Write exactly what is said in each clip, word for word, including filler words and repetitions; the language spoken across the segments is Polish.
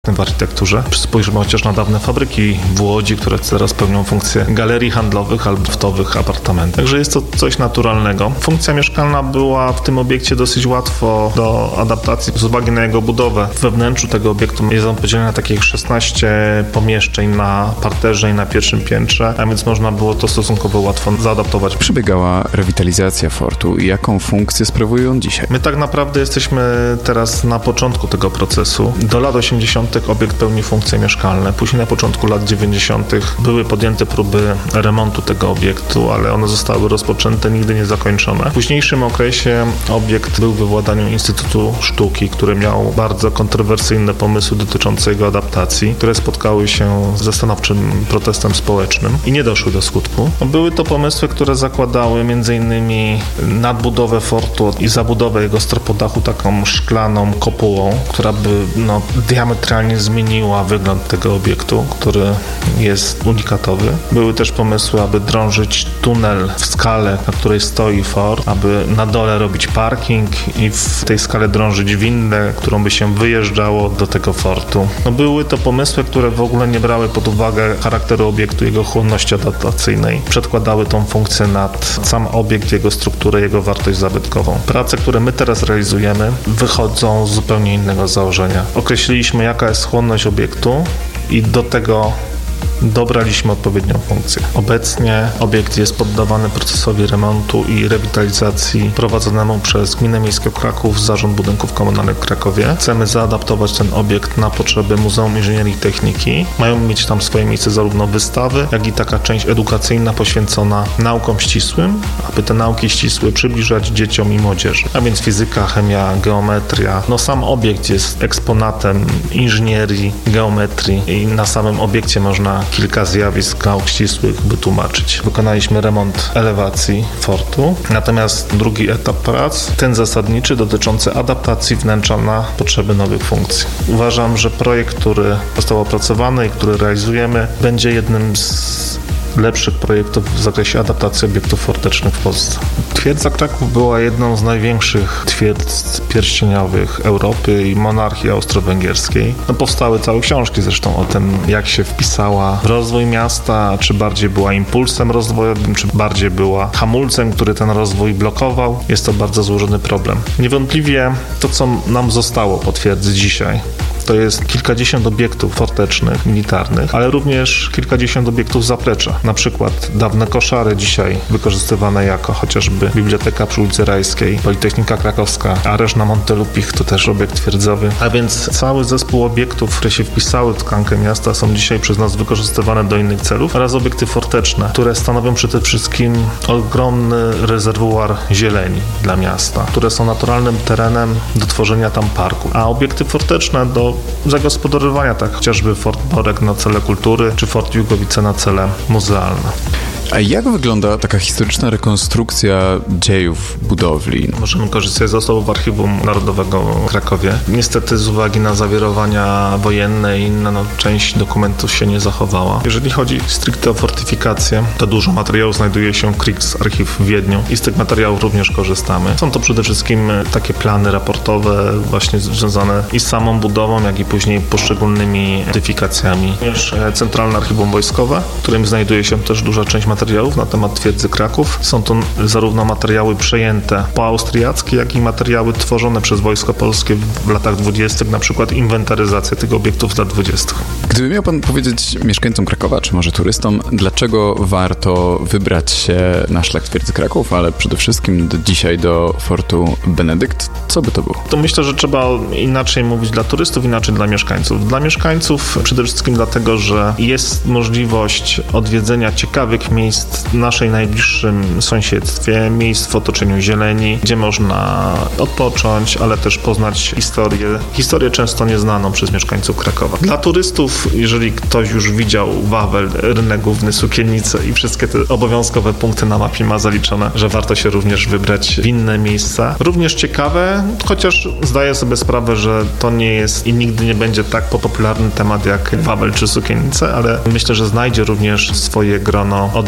w architekturze. Spojrzymy chociaż na dawne fabryki w Łodzi, które teraz pełnią funkcję galerii handlowych albo loftowych apartamentów. Także jest to coś naturalnego. Funkcja mieszkalna była w tym obiekcie dosyć łatwo do adaptacji z uwagi na jego budowę. We wnętrzu tego obiektu jest on podzielony na takich szesnaście pomieszczeń na parterze i na pierwszym piętrze, a więc można było to stosunkowo łatwo zaadaptować. Przebiegała rewitalizacja fortu i jaką funkcję sprawuje on dzisiaj? My tak naprawdę jesteśmy teraz na początku tego procesu. Do lat osiemdziesiątych obiekt pełni funkcje mieszkalne. Później na początku lat dziewięćdziesiątych były podjęte próby remontu tego obiektu, ale one zostały rozpoczęte, nigdy nie zakończone. W późniejszym okresie obiekt był we władaniu Instytutu Sztuki, który miał bardzo kontrowersyjne pomysły dotyczące jego adaptacji, które spotkały się ze stanowczym protestem społecznym i nie doszły do skutku. Były to pomysły, które zakładały między innymi nadbudowę fortu i zabudowę jego stropodachu taką szklaną kopułą, która by no, diametralnie zmieniła wygląd tego obiektu, który jest unikatowy. Były też pomysły, aby drążyć tunel w skale, na której stoi fort, aby na dole robić parking i w tej skale drążyć windę, którą by się wyjeżdżało do tego fortu. No, były to pomysły, które w ogóle nie brały pod uwagę charakteru obiektu, jego chłonności adaptacyjnej. Przedkładały tą funkcję nad sam obiekt, jego strukturę, jego wartość zabytkową. Prace, które my teraz realizujemy, wychodzą z zupełnie innego założenia. Określiliśmy, jaka jest chłonność obiektu i do tego dobraliśmy odpowiednią funkcję. Obecnie obiekt jest poddawany procesowi remontu i rewitalizacji prowadzonemu przez Gminę Miejską Kraków, Zarząd Budynków Komunalnych w Krakowie. Chcemy zaadaptować ten obiekt na potrzeby Muzeum Inżynierii i Techniki. Mają mieć tam swoje miejsce zarówno wystawy, jak i taka część edukacyjna poświęcona naukom ścisłym, aby te nauki ścisłe przybliżać dzieciom i młodzieży. A więc fizyka, chemia, geometria. No sam obiekt jest eksponatem inżynierii, geometrii i na samym obiekcie można kilka zjawisk nauk ścisłych wytłumaczyć. Wykonaliśmy remont elewacji fortu, natomiast drugi etap prac, ten zasadniczy, dotyczący adaptacji wnętrza na potrzeby nowych funkcji. Uważam, że projekt, który został opracowany i który realizujemy, będzie jednym z lepszych projektów w zakresie adaptacji obiektów fortecznych w Polsce. Twierdza Kraków była jedną z największych twierdz pierścieniowych Europy i monarchii austro-węgierskiej. No, powstały całe książki zresztą o tym, jak się wpisała w rozwój miasta, czy bardziej była impulsem rozwojowym, czy bardziej była hamulcem, który ten rozwój blokował. Jest to bardzo złożony problem. Niewątpliwie to, co nam zostało po twierdzy dzisiaj, to jest kilkadziesiąt obiektów fortecznych, militarnych, ale również kilkadziesiąt obiektów zaplecza. Na przykład dawne koszary dzisiaj wykorzystywane jako chociażby Biblioteka przy ulicy Rajskiej, Politechnika Krakowska, areż na Montelupich to też obiekt twierdzowy. A więc cały zespół obiektów, które się wpisały w tkankę miasta, są dzisiaj przez nas wykorzystywane do innych celów oraz obiekty forteczne, które stanowią przede wszystkim ogromny rezerwuar zieleni dla miasta, które są naturalnym terenem do tworzenia tam parku. A obiekty forteczne do zagospodarowania, tak chociażby Fort Borek na cele kultury, czy Fort Jugowice na cele muzealne. A jak wygląda taka historyczna rekonstrukcja dziejów budowli? Możemy korzystać z zasobów Archiwum Narodowego w Krakowie. Niestety z uwagi na zawirowania wojenne i inne, no, część dokumentów się nie zachowała. Jeżeli chodzi stricte o fortyfikację, to dużo materiałów znajduje się w Kriegsarchiv w Wiedniu i z tych materiałów również korzystamy. Są to przede wszystkim takie plany raportowe właśnie związane i z samą budową, jak i później poszczególnymi fortyfikacjami. Również Centralne Archiwum Wojskowe, w którym znajduje się też duża część materiałów materiałów na temat twierdzy Kraków. Są to zarówno materiały przejęte po austriackie, jak i materiały tworzone przez Wojsko Polskie w latach dwudziestych, na przykład inwentaryzacja tych obiektów z lat dwudziestych. Gdyby miał pan powiedzieć mieszkańcom Krakowa, czy może turystom, dlaczego warto wybrać się na szlak twierdzy Kraków, ale przede wszystkim do, dzisiaj do Fortu Benedykt, co by to było? To myślę, że trzeba inaczej mówić dla turystów, inaczej dla mieszkańców. Dla mieszkańców przede wszystkim dlatego, że jest możliwość odwiedzenia ciekawych miejsc w naszej najbliższym sąsiedztwie, miejsc w otoczeniu zieleni, gdzie można odpocząć, ale też poznać historię, historię często nieznaną przez mieszkańców Krakowa. Dla turystów, jeżeli ktoś już widział Wawel, rynek główny, Sukiennice i wszystkie te obowiązkowe punkty na mapie ma zaliczone, że warto się również wybrać w inne miejsca. Również ciekawe, chociaż zdaję sobie sprawę, że to nie jest i nigdy nie będzie tak popularny temat jak Wawel czy Sukiennice, ale myślę, że znajdzie również swoje grono odwiedzających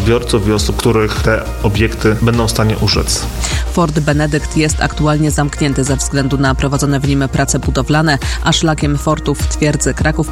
odbiorców i osób, których te obiekty będą w stanie użyć. Fort Benedykt jest aktualnie zamknięty ze względu na prowadzone w nim prace budowlane, a szlakiem fortów twierdzy Kraków